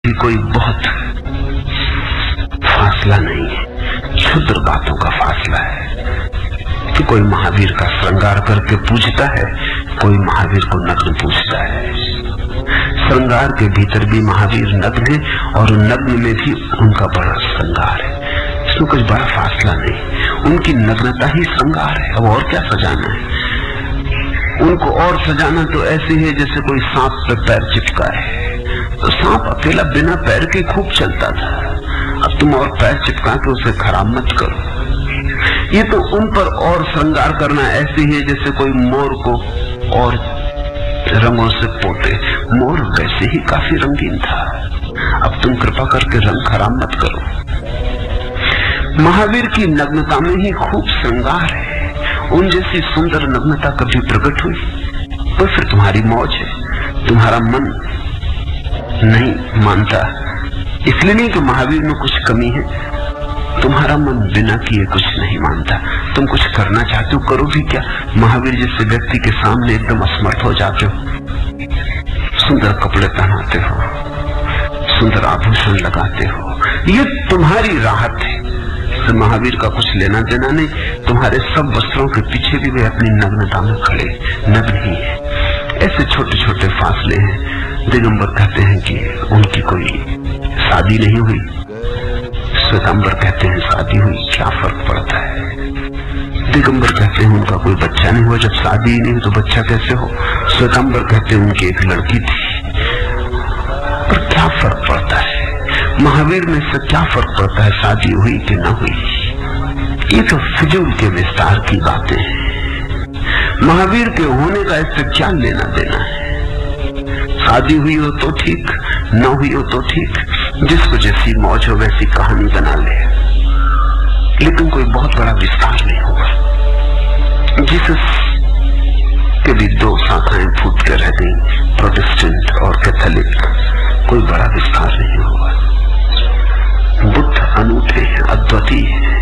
भी कोई बहुत फासला नहीं है, क्षुद्र बातों का फासला है कि कोई महावीर का श्रृंगार करके पूजता है, कोई महावीर को नग्न पूजता है। श्रृंगार के भीतर भी महावीर नग्न है और नग्न में भी उनका बड़ा श्रृंगार है। इसमें कुछ बड़ा फासला नहीं, उनकी नग्नता ही श्रृंगार है। अब और क्या सजाना है उनको? और सजाना तो ऐसे है जैसे कोई सांप पे पैर चिपका है। तो सांप अकेला बिना पैर के खूब चलता था, अब तुम और पैर चिपका के उसे खराब मत करो। ये तो उन पर और श्रृंगार करना ऐसे ही है जैसे कोई मोर को और रंगों से पोते। मोर वैसे ही काफी रंगीन था, अब तुम कृपा करके रंग खराब मत करो। महावीर की नग्नता में ही खूब श्रृंगार है। उन जैसी सुंदर नग्नता कभी प्रकट हुई तो फिर तुम्हारी मौज है। तुम्हारा मन नहीं मानता, इसलिए नहीं कि महावीर में कुछ कमी है, तुम्हारा मन बिना किए कुछ नहीं मानता। तुम कुछ करना चाहते हो, करो भी क्या। महावीर जैसे व्यक्ति के सामने एकदम असमर्थ हो जाते हो। सुंदर कपड़े पहनाते हो, सुंदर आभूषण लगाते हो, ये तुम्हारी राहत है। इससे महावीर का कुछ लेना देना नहीं। तुम्हारे सब वस्त्रों के पीछे भी वे अपनी नग्नता में खड़े नग्न ही है। ऐसे छोटे छोटे फासले हैं। दिगंबर कहते हैं कि उनकी कोई शादी नहीं हुई, श्वेतांबर कहते हैं शादी हुई, क्या फर्क पड़ता है। दिगंबर कहते हैं उनका कोई बच्चा नहीं हुआ, जब शादी ही नहीं तो बच्चा कैसे हो। श्वेतांबर कहते हैं उनकी एक लड़की थी, पर क्या फर्क पड़ता है। महावीर में से क्या फर्क पड़ता है शादी हुई कि न हुई। ये तो फिजूल के विस्तार की बातें हैं। महावीर के होने का इससे क्या लेना देना है। शादी हुई हो तो ठीक, न हुई हो तो ठीक, जिसको जैसी मौज हो वैसी कहानी बना ले, लेकिन कोई बहुत बड़ा विस्तार नहीं होगा। जीसस के भी दो शाखाएं फूट कर रह गई, प्रोटेस्टेंट और कैथोलिक। कोई बड़ा विस्तार नहीं होगा। बुद्ध अनूठे हैं, अद्वितीय हैं,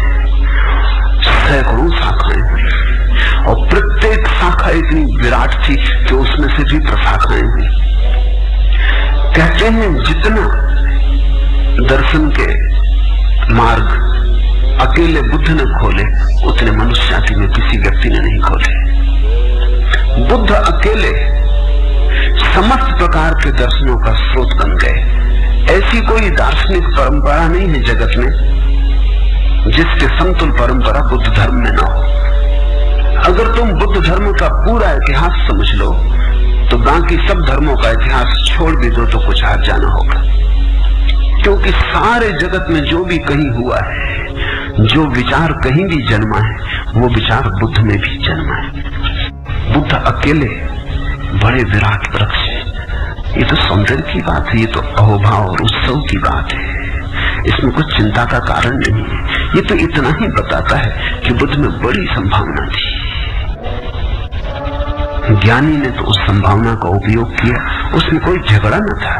सैकड़ों शाखाएं हुई और प्रत्येक शाखा इतनी विराट थी कि उसमें से भी प्रशाखाएं हुई। कहते हैं जितना दर्शन के मार्ग अकेले बुद्ध ने खोले उतने मनुष्य जाति में किसी व्यक्ति ने नहीं खोले। बुद्ध अकेले समस्त प्रकार के दर्शनों का स्रोत बन गए। ऐसी कोई दार्शनिक परंपरा नहीं है जगत में जिसके समतुल परंपरा बुद्ध धर्म में न हो। अगर तुम बुद्ध धर्म का पूरा इतिहास समझ लो तो बाकी सब धर्मों का इतिहास छोड़ भी दो तो कुछ हाथ जाना होगा। क्योंकि सारे जगत में जो भी कहीं हुआ है, जो विचार कहीं भी जन्मा है, वो विचार बुद्ध में भी जन्मा है। बुद्ध अकेले बड़े विराट वृक्ष है। ये तो सौंदर्य की बात है, ये तो अहोभाव और उत्सव की बात है। इसमें कुछ चिंता का कारण नहीं है। ये तो इतना ही बताता है कि बुद्ध में बड़ी संभावना थी। ज्ञानी ने तो उस संभावना का उपयोग किया, उसमें कोई झगड़ा न था।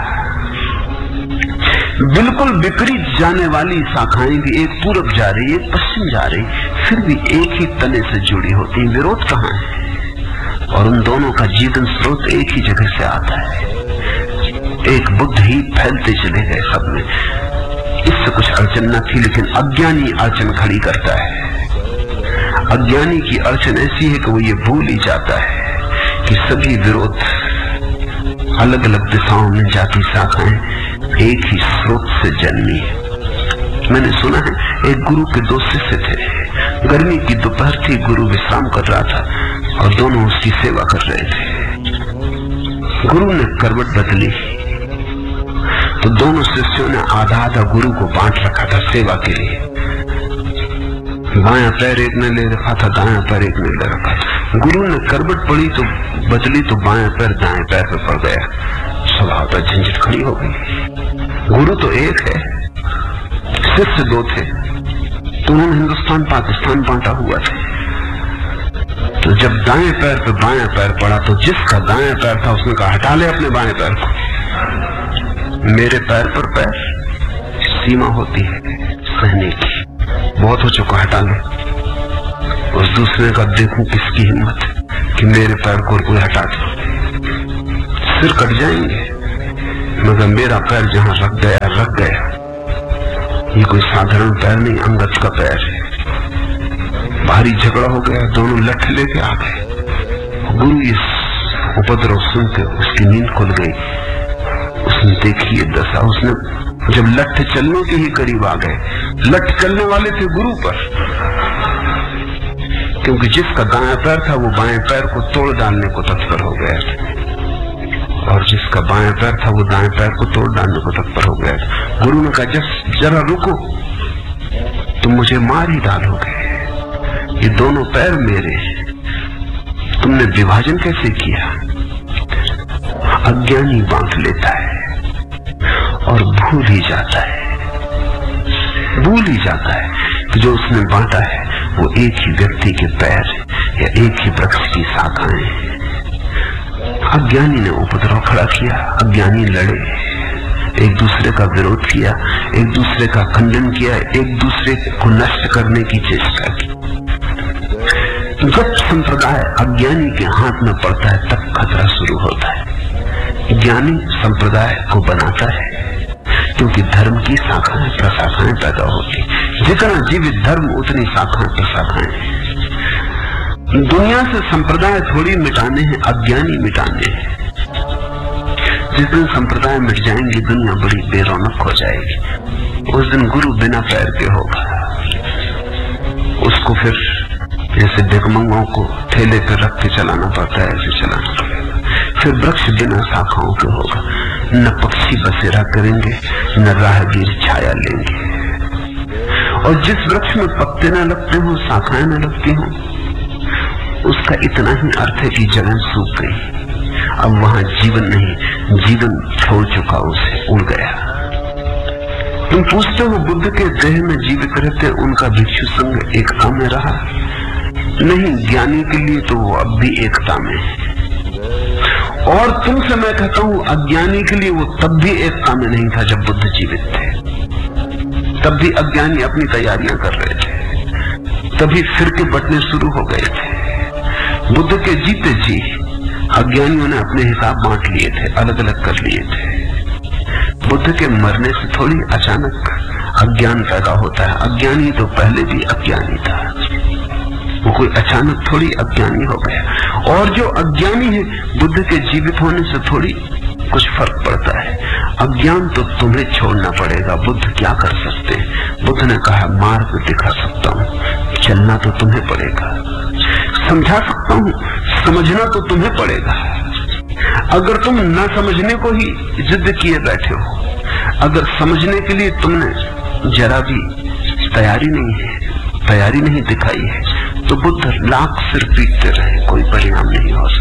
बिल्कुल विपरीत जाने वाली शाखाएं भी, एक पूरब जा रही, एक पश्चिम जा रही, फिर भी एक ही तने से जुड़ी होती। विरोध कहाँ है? और उन दोनों का जीवन स्रोत एक ही जगह से आता है। एक बुद्ध ही फैलते चले गए सब में। इससे कुछ अड़चन न थी, लेकिन अज्ञानी अड़चन खड़ी करता है। अज्ञानी की अड़चन ऐसी है कि वो ये भूल ही जाता है कि सभी विरोध अलग अलग दिशाओं में जाती शाखाएं एक ही स्रोत से जन्मी है। मैंने सुना है एक गुरु के दो शिष्य थे। गर्मी की दोपहर थी, गुरु विश्राम कर रहा था और दोनों उसकी सेवा कर रहे थे। गुरु ने करवट बदली तो दोनों शिष्यों ने आधा आधा गुरु को बांट रखा था सेवा के लिए। बायां पैर एक ने ले रखा था, दायां पैर एक ने ले रखा था। गुरु ने करवट पड़ी तो बदली तो बायां पैर दाएं पैर पे पड़ गया। स्वभाव पर झंझट खड़ी हो गई। गुरु तो एक है, शिष्य दो थे, तो उन्होंने हिंदुस्तान पाकिस्तान बांटा हुआ था। तो जब दाएं पैर पे बायां पैर पड़ा तो जिसका दायां पैर था उसने कहा हटा ले अपने बाएं पैर को। मेरे पैर पर पैर, सीमा होती है सहने की, बहुत हो चुका, हटा लो। उस दूसरे का देखूं किसकी हिम्मत कि मेरे पैर को कोई हटा दे, सिर कट जाएंगे। मगर मेरा पैर जहां रख गया। ये कोई साधारण पैर नहीं, अंगद का पैर है। भारी झगड़ा हो गया, दोनों लठ लेके आ गए। गुरु इस उपद्रव सुन के उसकी नींद खुल गई। उसने देखी ये दशा। उसने जब लठ चलने के ही करीब आ गए, लठ चलने वाले थे गुरु पर, क्योंकि जिसका दायां पैर था वो बाएं पैर को तोड़ डालने को तत्पर हो गया था, और जिसका बाएं पैर था वो दाएं पैर को तोड़ डालने को तत्पर हो गया था। गुरु ने कहा, जरा रुको, तुम मुझे मार ही डालोगे, ये दोनों पैर मेरे, तुमने विभाजन कैसे किया? अज्ञानी बांट लेता है और भूल ही जाता है कि जो उसने बांटा है वो एक ही व्यक्ति के पैर या एक ही वृक्ष की शाखाएं हैं। अज्ञानी ने उपद्रव खड़ा किया, अज्ञानी लड़े, एक दूसरे का विरोध किया, एक दूसरे का खंडन किया, एक दूसरे को नष्ट करने की चेष्टा की। जब संप्रदाय अज्ञानी के हाथ में पड़ता है तब खतरा शुरू होता है। ज्ञानी संप्रदाय को बनाता है, क्योंकि धर्म की शाखाएं प्रशाखाएं पैदा होती। जितना जीवित धर्म उतनी शाखाएं प्रशाखाएं। दुनिया से संप्रदाय थोड़ी मिटाने हैं, अज्ञानी मिटाने हैं। जिस दिन संप्रदाय मिट जाएंगे दुनिया बड़ी बेरौनक हो जाएगी। उस दिन गुरु बिना पैर के होगा, उसको फिर जैसे भिखमंगों को ठेले पर रख के चलाना पड़ता है ऐसे चलाना पड़ेगा। फिर वृक्ष बिना शाखाओं के होगा, न पक्षी बसेरा करेंगे न राहगीर छाया लेंगे। और जिस वृक्ष में पत्ते न लगते हो, शाखाएं न लगती हो, उसका इतना ही अर्थ है कि जगह सूख गई, अब वहां जीवन नहीं, जीवन छोड़ चुका, उसे उड़ गया। तुम पूछते हो बुद्ध के देह में जीवित रहते उनका भिक्षु संग एकता में रहा? नहीं, ज्ञानी के लिए तो वो अब भी एकता में है। और तुमसे मैं कहता हूं अज्ञानी के लिए वो तब भी एकता में नहीं था जब बुद्ध जीवित थे। तब भी अज्ञानी अपनी तैयारियां कर रहे थे, तभी फिरके बटने शुरू हो गए थे। बुद्ध के जीते जी अज्ञानियों ने अपने हिसाब बांट लिए थे, अलग अलग कर लिए थे। बुद्ध के मरने से थोड़ी अचानक अज्ञान पैदा होता है। अज्ञानी तो पहले भी अज्ञानी था, वो कोई अचानक थोड़ी अज्ञानी हो गया। और जो अज्ञानी है बुद्ध के जीवित होने से थोड़ी कुछ फर्क पड़ता है। अज्ञान तो तुम्हें छोड़ना पड़ेगा, बुद्ध क्या कर सकते हैं? बुद्ध ने कहा, मार्ग दिखा सकता हूं, चलना तो तुम्हें पड़ेगा। समझा सकता हूं, समझना तो तुम्हें पड़ेगा। अगर तुम न समझने को ही जिद किए बैठे हो, अगर समझने के लिए तुमने जरा भी तैयारी नहीं दिखाई है, तो बुद्ध लाख सिर पीटते रहे, कोई परिणाम नहीं हो सकता।